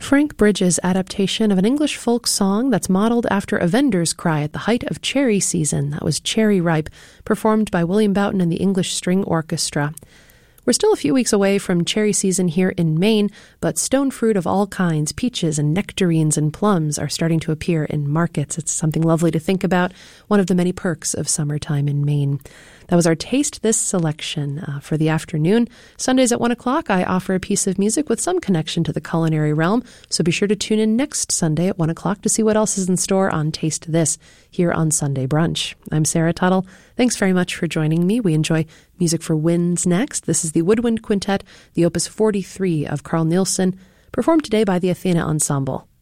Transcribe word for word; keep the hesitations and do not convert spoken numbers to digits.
Frank Bridges' adaptation of an English folk song that's modeled after a vendor's cry at the height of cherry season. That was Cherry Ripe, performed by William Boughton and the English String Orchestra. We're still a few weeks away from cherry season here in Maine, but stone fruit of all kinds, peaches and nectarines and plums, are starting to appear in markets. It's something lovely to think about, one of the many perks of summertime in Maine. That was our Taste This selection uh, for the afternoon. Sundays at one o'clock, I offer a piece of music with some connection to the culinary realm, so be sure to tune in next Sunday at one o'clock to see what else is in store on Taste This here on Sunday Brunch. I'm Sarah Tuttle. Thanks very much for joining me. We enjoy music for winds next. This is the Woodwind Quintet, the Opus forty-three of Carl Nielsen, performed today by the Athena Ensemble.